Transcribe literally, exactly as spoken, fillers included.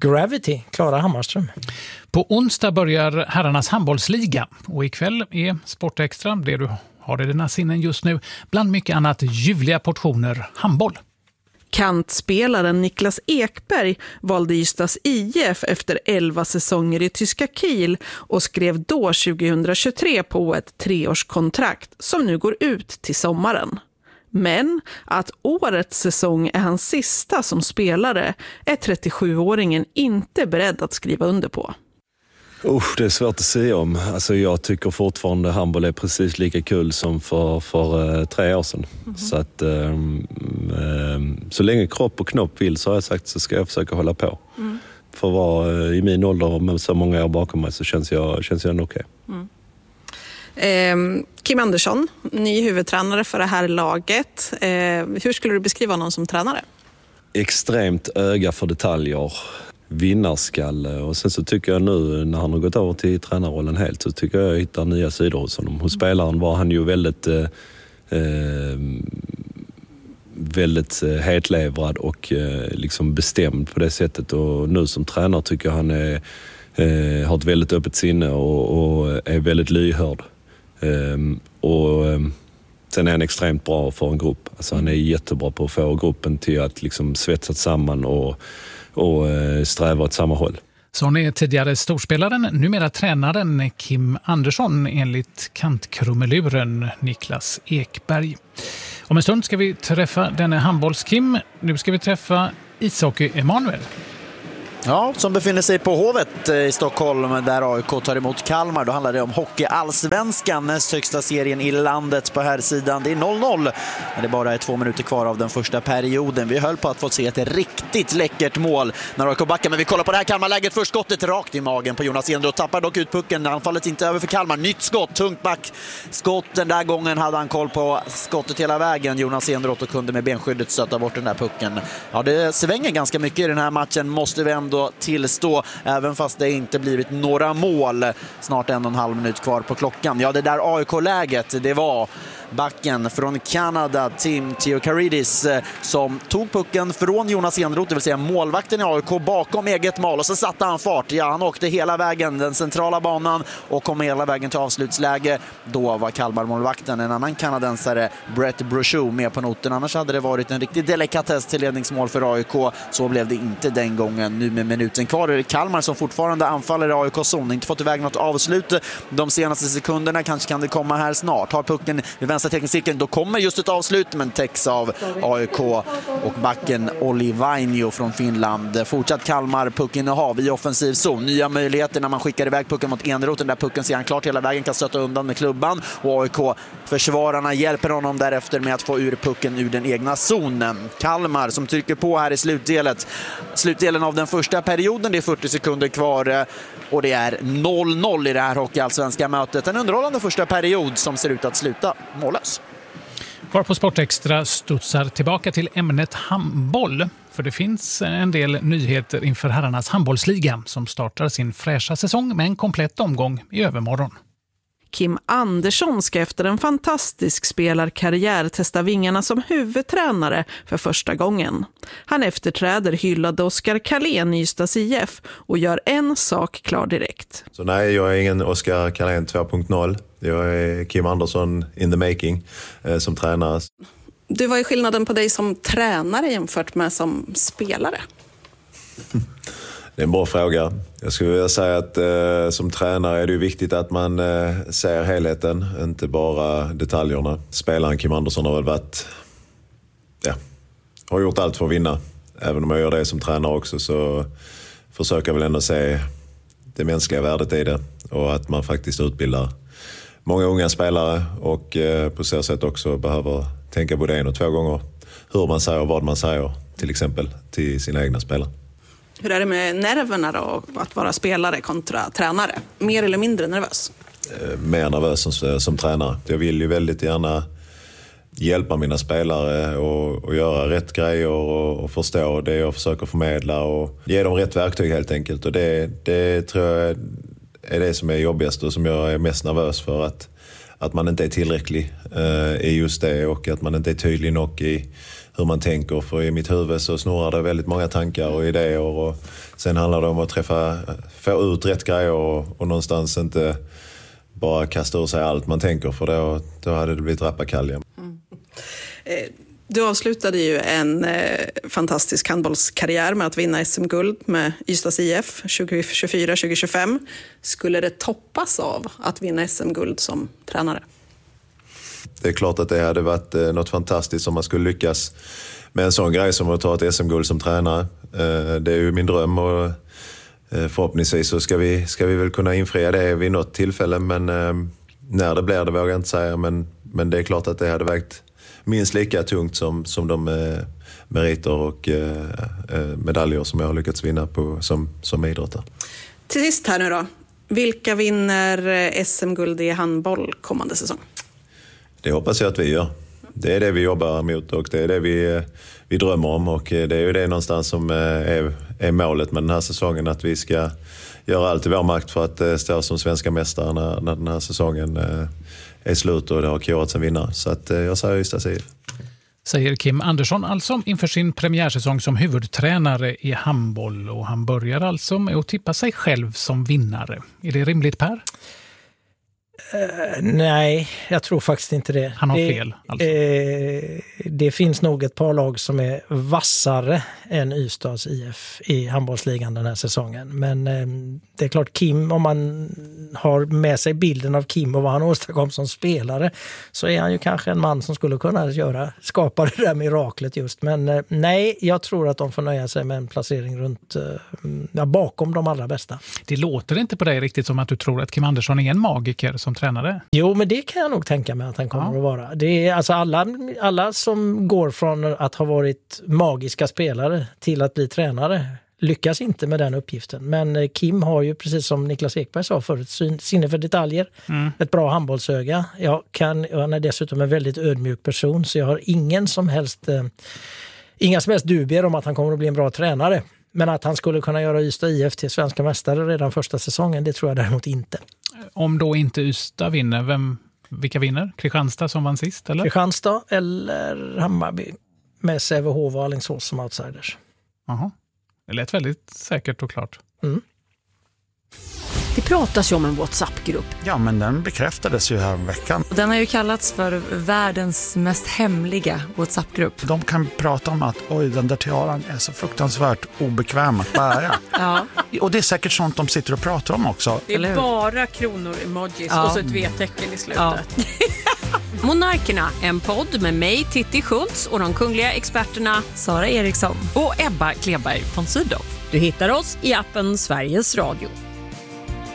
Gravity, Klara Hammarström. På onsdag börjar herrarnas handbollsliga och ikväll är Sportextra, det du har i dina sinnen just nu, bland mycket annat ljuvliga portioner handboll. Kantspelaren Niklas Ekberg valde Ystads I F efter elva säsonger i tyska Kiel och skrev då tjugohundratjugotre på ett treårskontrakt som nu går ut till sommaren. Men att årets säsong är hans sista som spelare är trettiosjuåringen inte beredd att skriva under på. Usch, det är svårt att säga om. Alltså, jag tycker fortfarande handboll är precis lika kul som för, för uh, tre år sedan. Mm-hmm. Så att um, um, så länge kropp och knopp vill, så har jag sagt, så ska jag försöka hålla på. Mm. För att vara uh, i min ålder med så många år bakom mig, så känns jag, känns jag ändå okej. Mm. Eh, Kim Andersson, ny huvudtränare för det här laget. Eh, hur skulle du beskriva någon som tränare? Extremt öga för detaljer. Vinnarskalle, och sen så tycker jag nu när han har gått över till tränarrollen helt, så tycker jag jag hittar nya sidor hos honom. Hos spelaren var han ju väldigt eh, väldigt hetlevrad och eh, liksom bestämd på det sättet, och nu som tränare tycker jag han är, eh, har ett väldigt öppet sinne och, och är väldigt lyhörd. Eh, och eh, sen är han extremt bra för en grupp. Alltså han är jättebra på att få gruppen till att liksom svetsas samman och och sträva åt samma håll. Så är tidigare storspelaren, numera tränaren Kim Andersson enligt kantkrumeluren Niklas Ekberg. Om en stund ska vi träffa denne handbolls-Kim. Nu ska vi träffa ishockey-Emanuel. Ja, som befinner sig på Hovet i Stockholm där A I K tar emot Kalmar. Då handlar det om hockey-allsvenskan, näst högsta serien i landet på här sidan. Det är noll noll när det bara är två minuter kvar av den första perioden. Vi höll på att få se ett riktigt läckert mål när A I K backar, men vi kollar på det här Kalmar-läget. Först skottet rakt i magen på Jonas Enroth, tappar dock ut pucken. Anfallet inte över för Kalmar. Nytt skott, tungt back. Skott den där gången hade han koll på skottet hela vägen, Jonas Enroth, och kunde med benskyddet stötta bort den där pucken. Ja, det svänger ganska mycket i den här matchen, måste vi ändå tillstå, även fast det inte blivit några mål. Snart en och en halv minut kvar på klockan. Ja, det där A I K-läget, det var backen från Kanada, Tim Theokaridis, som tog pucken från Jonas Enroth, det vill säga målvakten i A I K, bakom eget mål, och så satte han fart. Ja, han åkte hela vägen den centrala banan och kom hela vägen till avslutsläge. Då var Kalmar-målvakten, en annan kanadensare, Brett Brochou, med på noten. Annars hade det varit en riktig delikatess till ledningsmål för A I K. Så blev det inte den gången. Nu med minuten kvar är det Kalmar som fortfarande anfaller i A I K-zon. Inte fått iväg något avslut de senaste sekunderna. Kanske kan det komma här snart. Har pucken vid vänstra teckningscirkeln, då kommer just ett avslut, men täcks av A I K och backen Olli Vainio från Finland. Fortsatt Kalmar puckinnehav i offensiv zon. Nya möjligheter när man skickar iväg pucken mot Enroth. Den där pucken ser han klart hela vägen, kan stöta undan med klubban, och A I K-försvararna hjälper honom därefter med att få ur pucken ur den egna zonen. Kalmar som trycker på här i slutdelet. Slutdelen av den första perioden, det är fyrtio sekunder kvar och det är noll noll i det här hockeyallsvenska mötet. En underhållande första period som ser ut att sluta mållös. Var på Sportextra studsar tillbaka till ämnet handboll. För det finns en del nyheter inför herrarnas handbollsliga som startar sin fräscha säsong med en komplett omgång i övermorgon. Kim Andersson ska efter en fantastisk spelarkarriär testa vingarna som huvudtränare för första gången. Han efterträder hyllade Oskar Karlén i Ystads I F och gör en sak klar direkt. Så nej, jag är ingen Oskar Karlén två punkt noll. Jag är Kim Andersson in the making eh, som tränare. Du, vad är skillnaden på dig som tränare jämfört med som spelare? Det är en bra fråga. Jag skulle vilja säga att eh, som tränare är det viktigt att man eh, ser helheten, inte bara detaljerna. Spelaren Kim Andersson har väl varit, ja, har gjort allt för att vinna. Även om jag gör det som tränare också, så försöker jag väl ändå se det mänskliga värdet i det. Och att man faktiskt utbildar många unga spelare och eh, på så sätt också behöver tänka både en och två gånger hur man säger och vad man säger, till exempel till sina egna spelare. Hur är det med nerverna då, att vara spelare kontra tränare? Mer eller mindre nervös? Mer nervös som, som tränare. Jag vill ju väldigt gärna hjälpa mina spelare och, och göra rätt grejer och, och förstå det jag försöker förmedla och ge dem rätt verktyg helt enkelt. Och det, det tror jag är det som är jobbigast och som jag är mest nervös för, att, att man inte är tillräcklig eh, i just det, och att man inte är tydlig nog i hur man tänker. För i mitt huvud så snurrar det väldigt många tankar och idéer. Och sen handlar det om att träffa, få ut rätt grejer och, och någonstans inte bara kasta ur sig allt man tänker. För då, då hade det blivit rappakalja. Mm. Du avslutade ju en eh, fantastisk handbollskarriär med att vinna S M-guld med Ystads I F tjugo tjugofyra tjugo tjugofem. Skulle det toppas av att vinna S M-guld som tränare? Det är klart att det hade varit eh, något fantastiskt om man skulle lyckas med en sån grej som att ta ett S M-guld som tränare. Eh, det är ju min dröm och eh, förhoppningsvis så ska vi, ska vi väl kunna infria det vid något tillfälle. Men eh, när det blir det vågar jag inte säga. Men, men det är klart att det hade vägt minst lika tungt som, som de eh, meriter och eh, medaljer som jag har lyckats vinna på, som, som idrottare. Till sist här nu då. Vilka vinner S M-guld i handboll kommande säsong? Det hoppas jag att vi gör. Det är det vi jobbar mot och det är det vi, vi drömmer om. Och det är ju det någonstans som är, är målet med den här säsongen. Att vi ska göra allt i vår makt för att stå som svenska mästare när, när den här säsongen är slut och det har korats en vinnare. Så att jag säger Ystads I F. Säger Kim Andersson alltså inför sin premiärsäsong som huvudtränare i handboll. Och han börjar alltså med att tippa sig själv som vinnare. Är det rimligt, Per? Uh, nej, jag tror faktiskt inte det. Han har det, fel. Alltså. Uh, det finns nog ett par lag som är vassare än Ystads I F i handbollsligan den här säsongen. Men uh, det är klart, Kim, om man har med sig bilden av Kim och vad han åstadkom som spelare, så är han ju kanske en man som skulle kunna göra, skapa det där miraklet just. Men uh, nej, jag tror att de får nöja sig med en placering runt uh, ja, bakom de allra bästa. Det låter inte på dig riktigt som att du tror att Kim Andersson är en magiker som tränare. Jo, men det kan jag nog tänka mig att han kommer ja. att vara. Det är alltså alla, alla som går från att ha varit magiska spelare till att bli tränare lyckas inte med den uppgiften. Men Kim har ju, precis som Niklas Ekberg sa förut, sinne för detaljer. Mm. Ett bra handbollsöga. Jag kan, han är dessutom en väldigt ödmjuk person, så jag har ingen som helst, eh, inga som helst dubier om att han kommer att bli en bra tränare. Men att han skulle kunna göra Ystad I F till svenska mästare redan första säsongen, det tror jag däremot inte. Om då inte Ystad vinner, vem, vilka vinner? Kristianstad som vann sist, eller? Kristianstad eller Hammarby med Sävehof och Alingsås som outsiders. Jaha, det lät väldigt säkert och klart. Mm. Det pratas ju om en WhatsApp-grupp. Ja, men den bekräftades ju här om veckan. Den har ju kallats för världens mest hemliga WhatsApp-grupp. De kan prata om att oj, den där tiaran är så fruktansvärt obekväm att bära. Ja. Och det är säkert sånt de sitter och pratar om också. Det är bara kronor, emojis ja. och så ett V-tecken i slutet. Ja. Monarkerna, en podd med mig, Titti Schultz, och de kungliga experterna Sara Eriksson och Ebba Kleberg von Sydow. Du hittar oss i appen Sveriges Radio.